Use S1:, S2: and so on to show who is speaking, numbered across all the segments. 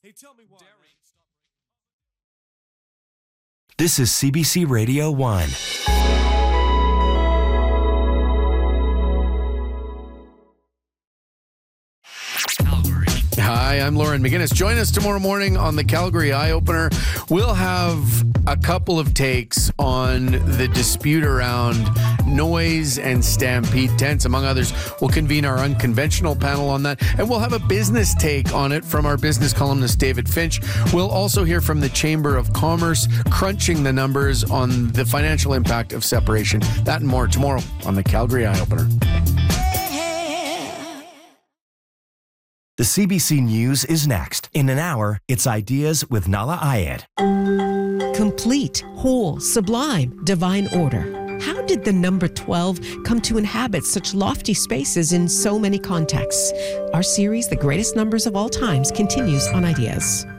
S1: This is CBC Radio 1.
S2: Hi, I'm Lauren McGinnis. Join us tomorrow morning on the Calgary Eye Opener. We'll have a couple of takes on the dispute around noise and stampede tents, among others. We'll convene our unconventional panel on that, and we'll have a business take on it from our business columnist, David Finch. We'll also hear from the Chamber of Commerce, crunching the numbers on the financial impact of separation. That and more tomorrow on the Calgary Eye Opener.
S1: The CBC News is next. In an hour, it's Ideas with Nala Ayed.
S3: Complete, whole, sublime, divine order. How did the number 12 come to inhabit such lofty spaces in so many contexts? Our series, The Greatest Numbers of All Times, continues on Ideas.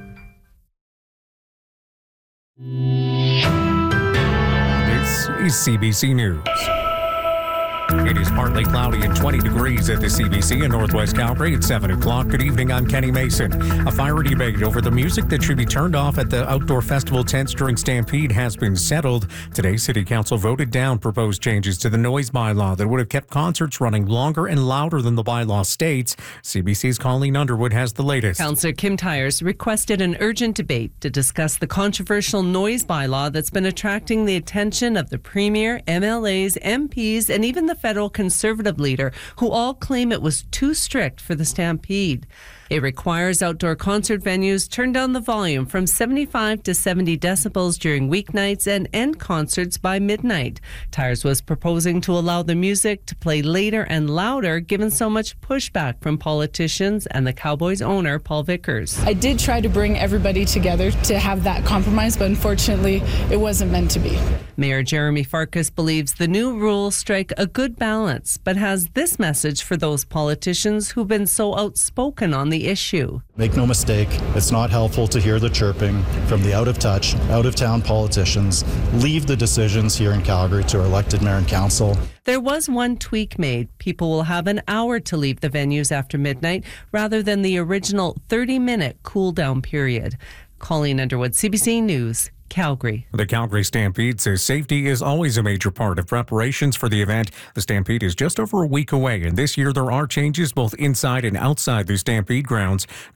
S4: This is CBC News. It is partly cloudy and 20 degrees at the CBC in Northwest Calgary at 7 o'clock. Good evening, I'm Kenny Mason. A fiery debate over the music that should be turned off at the outdoor festival tents during Stampede has been settled. Today, City Council voted down proposed changes to the noise bylaw that would have kept concerts running longer and louder than the bylaw states. CBC's Colleen Underwood has the latest.
S5: Councillor Kim Tyers requested an urgent debate to discuss the controversial noise bylaw that's been attracting the attention of the Premier, MLAs, MPs, and even the federal Conservative leader, who all claim it was too strict for the Stampede. It requires outdoor concert venues turn down the volume from 75 to 70 decibels during weeknights and end concerts by midnight. Tyers was proposing to allow the music to play later and louder, given so much pushback from politicians and the Cowboys owner, Paul Vickers.
S6: I did try to bring everybody together to have that compromise, but unfortunately, it wasn't meant to be.
S5: Mayor Jeremy Farkas believes the new rules strike a good balance, but has this message for those politicians who've been so outspoken on the issue.
S7: Make no mistake, it's not helpful to hear the chirping from the out-of-touch, out-of-town politicians. Leave the decisions here in Calgary to our elected mayor and council.
S5: There was one tweak made. People will have an hour to leave the venues after midnight rather than the original 30-minute cool-down period. Colleen Underwood, CBC News, Calgary.
S4: The Calgary Stampede says safety is always a major part of preparations for the event. The Stampede is just over a week away, and this year there are changes both inside and outside the Stampede grounds.